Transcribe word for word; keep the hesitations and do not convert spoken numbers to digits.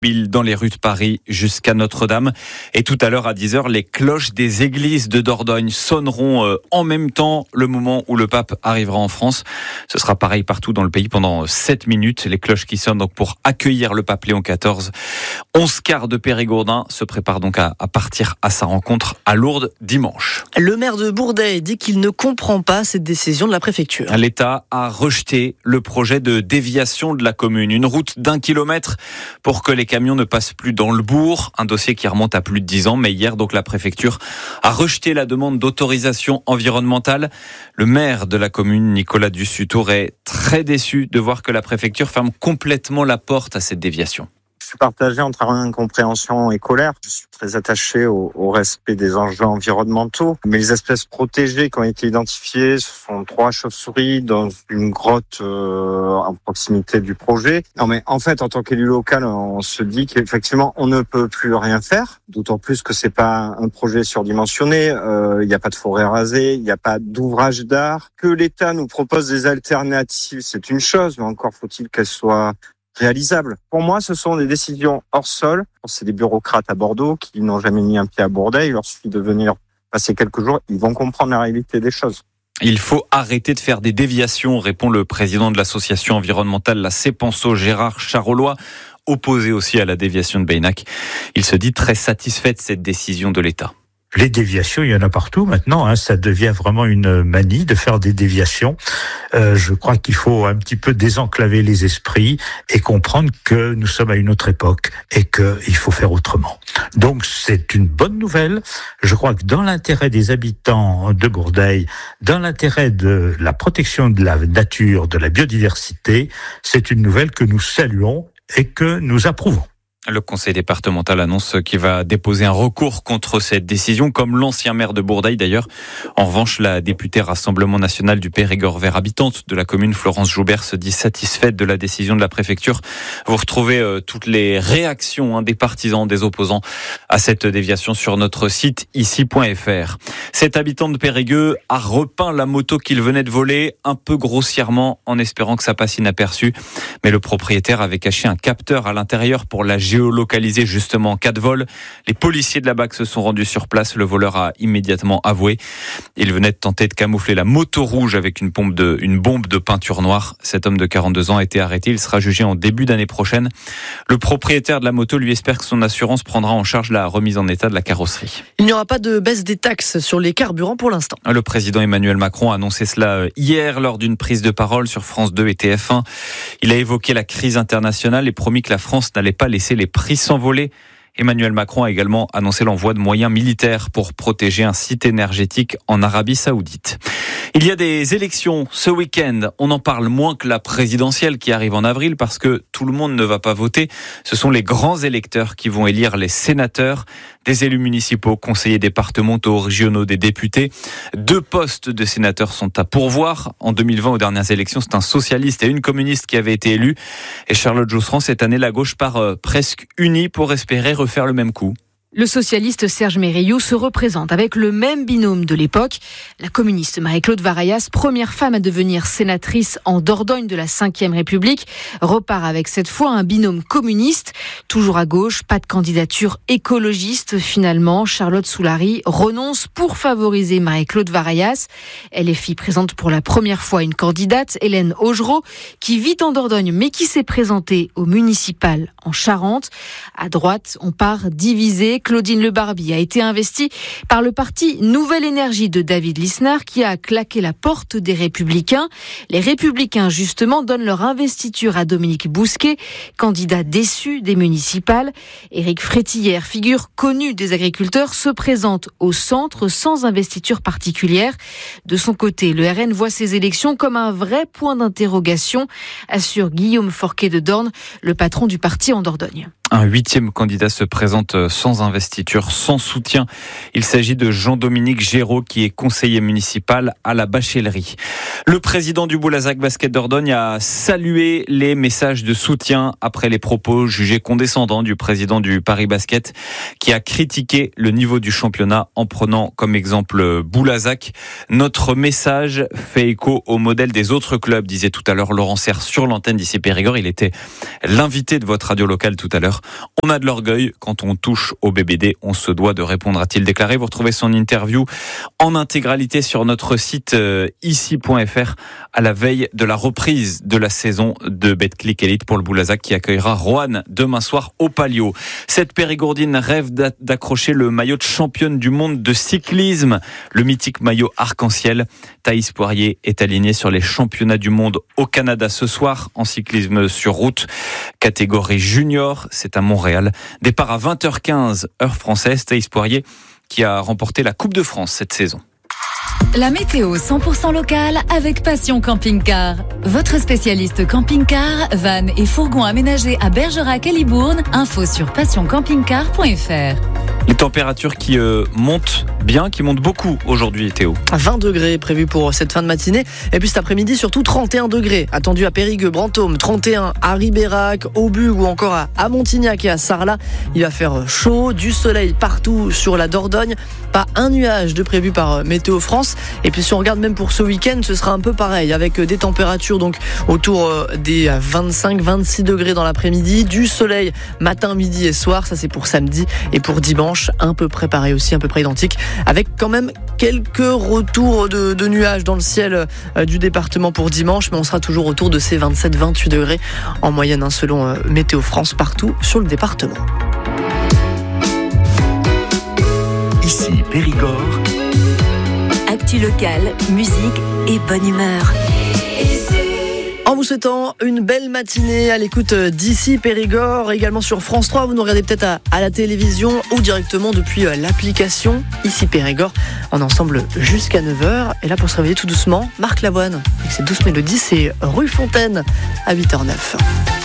dans les rues de Paris jusqu'à Notre-Dame. Et tout à l'heure à dix heures, les cloches des églises de Dordogne sonneront en même temps le moment où le pape arrivera en France. Ce sera pareil partout dans le pays pendant sept minutes. Les cloches qui sonnent donc pour accueillir le pape Léon quatorze. onze quarts de Périgourdin se prépare donc à, à partir à sa rencontre à Lourdes dimanche. Le maire de Bourdeil dit qu'il ne comprend pas cette décision de la préfecture. L'État a rejeté le projet de déviation de la commune. Une route d'un kilomètre pour que les camions ne passent plus dans le bourg. Un dossier qui remonte à plus de dix ans. Mais hier, donc, la préfecture a rejeté la demande d'autorisation environnementale. Le maire de la commune, Nicolas Dussutour, est très déçu de voir que la préfecture ferme complètement la porte à cette déviation. Je suis partagé entre incompréhension et colère. Je suis très attaché au, au respect des enjeux environnementaux. Mais les espèces protégées qui ont été identifiées, ce sont trois chauves-souris dans une grotte euh, en proximité du projet. Non mais en fait, en tant qu'élu local, on se dit qu'effectivement, on ne peut plus rien faire. D'autant plus que c'est pas un projet surdimensionné. Il euh, n'y a pas de forêt rasée, il n'y a pas d'ouvrage d'art. Que l'État nous propose des alternatives, c'est une chose, mais encore faut-il qu'elles soient réalisable. Pour moi, ce sont des décisions hors sol. C'est des bureaucrates à Bordeaux qui n'ont jamais mis un pied à Bourdeil. Il leur suffit de venir passer quelques jours. Ils vont comprendre la réalité des choses. Il faut arrêter de faire des déviations, répond le président de l'association environnementale La Sépenceau, Gérard Charolois, opposé aussi à la déviation de Beynac. Il se dit très satisfait de cette décision de l'État. Les déviations, il y en a partout maintenant. Hein, ça devient vraiment une manie de faire des déviations. Euh, je crois qu'il faut un petit peu désenclaver les esprits et comprendre que nous sommes à une autre époque et qu'il faut faire autrement. Donc c'est une bonne nouvelle. Je crois que dans l'intérêt des habitants de Bourdeil, dans l'intérêt de la protection de la nature, de la biodiversité, c'est une nouvelle que nous saluons et que nous approuvons. Le conseil départemental annonce qu'il va déposer un recours contre cette décision, comme l'ancien maire de Bourdeil d'ailleurs. En revanche, la députée Rassemblement National du Périgord Vert, habitante de la commune, Florence Joubert, se dit satisfaite de la décision de la préfecture. Vous retrouvez euh, toutes les réactions hein, des partisans, des opposants à cette déviation sur notre site ici point f r. Cet habitant de Périgueux a repeint la moto qu'il venait de voler un peu grossièrement en espérant que ça passe inaperçu. Mais le propriétaire avait caché un capteur à l'intérieur pour la géolocalisé justement en cas de vol. Les policiers de la B A C se sont rendus sur place. Le voleur a immédiatement avoué. Il venait de tenter de camoufler la moto rouge avec une bombe de, une bombe de peinture noire. Cet homme de quarante-deux ans a été arrêté. Il sera jugé en début d'année prochaine. Le propriétaire de la moto lui espère que son assurance prendra en charge la remise en état de la carrosserie. Il n'y aura pas de baisse des taxes sur les carburants pour l'instant. Le président Emmanuel Macron a annoncé cela hier lors d'une prise de parole sur France deux et T F un. Il a évoqué la crise internationale et promis que la France n'allait pas laisser les prix s'envoler. Emmanuel Macron a également annoncé l'envoi de moyens militaires pour protéger un site énergétique en Arabie Saoudite. Il y a des élections ce week-end. On en parle moins que la présidentielle qui arrive en avril parce que tout le monde ne va pas voter. Ce sont les grands électeurs qui vont élire les sénateurs, des élus municipaux, conseillers départementaux, régionaux, des députés. Deux postes de sénateurs sont à pourvoir. En deux mille vingt, aux dernières élections, c'est un socialiste et une communiste qui avaient été élus. Et Charlotte Josserand, cette année, la gauche part euh, presque unie pour espérer refaire le même coup. Le socialiste Serge Merriot se représente avec le même binôme de l'époque. La communiste Marie-Claude Varayas, première femme à devenir sénatrice en Dordogne de la cinquième République, repart avec cette fois un binôme communiste. Toujours à gauche, pas de candidature écologiste. Finalement, Charlotte Soulary renonce pour favoriser Marie-Claude Varayas. L F I présente pour la première fois une candidate, Hélène Augereau, qui vit en Dordogne mais qui s'est présentée au municipal en Charente. À droite, on part divisé. Claudine Le Barbie a été investie par le parti Nouvelle Énergie de David Lisnard qui a claqué la porte des Républicains. Les Républicains, justement, donnent leur investiture à Dominique Bousquet, candidat déçu des municipales. Éric Frétillère, figure connue des agriculteurs, se présente au centre sans investiture particulière. De son côté, le R N voit ces élections comme un vrai point d'interrogation, assure Guillaume Forquet de Dorne, le patron du parti en Dordogne. Un huitième candidat se présente sans investiture, sans soutien. Il s'agit de Jean-Dominique Géraud, qui est conseiller municipal à la Bachellerie. Le président du Boulazac Basket Dordogne a salué les messages de soutien après les propos jugés condescendants du président du Paris Basket, qui a critiqué le niveau du championnat en prenant comme exemple Boulazac. Notre message fait écho au modèle des autres clubs, disait tout à l'heure Laurent Serre sur l'antenne d'ici Périgord. Il était l'invité de votre radio locale tout à l'heure. Périgord. On a de l'orgueil. Quand on touche au B B D, on se doit de répondre, a-t-il déclaré. Vous retrouvez son interview en intégralité sur notre site euh, ici point f r à la veille de la reprise de la saison de Betclic Elite pour le Boulazac qui accueillera Roanne demain soir au Palio. Cette Périgourdine rêve d'accrocher le maillot de championne du monde de cyclisme, le mythique maillot arc-en-ciel. Thaïs Poirier est alignée sur les championnats du monde au Canada ce soir en cyclisme sur route, catégorie junior, c'est à Montréal. Départ à vingt heures quinze, heure française. Thaïs Poirier qui a remporté la Coupe de France cette saison. La météo cent pour cent locale avec Passion Camping Car. Votre spécialiste camping-car, van et fourgon aménagés à Bergerac et Libourne. Info sur passion camping car point f r. Les températures qui euh, montent bien, qui montent beaucoup aujourd'hui, Théo. vingt degrés prévus pour cette fin de matinée. Et puis cet après-midi, surtout trente et un degrés. Attendu à Périgueux, Brantôme, trente et un à Ribérac, au Bug ou encore à, à Montignac et à Sarlat. Il va faire chaud, du soleil partout sur la Dordogne. Pas un nuage de prévu par Météo France. Et puis si on regarde même pour ce week-end, ce sera un peu pareil avec des températures donc autour des vingt-cinq vingt-six degrés dans l'après-midi, du soleil matin, midi et soir. Ça c'est pour samedi et pour dimanche. Un peu préparé aussi, un peu près identique, avec quand même quelques retours de, de nuages dans le ciel euh, du département pour dimanche, mais on sera toujours autour de ces vingt-sept vingt-huit degrés en moyenne, hein, selon euh, Météo France, partout sur le département. Ici Périgord. Actu locale, musique et bonne humeur. En vous souhaitant une belle matinée à l'écoute d'ici Périgord, également sur France trois, vous nous regardez peut-être à, à la télévision ou directement depuis l'application Ici Périgord. On est ensemble jusqu'à neuf heures. Et là, pour se réveiller tout doucement, Marc Lavoine, avec ses douces mélodies, c'est Rue Fontaine à huit heures zéro neuf.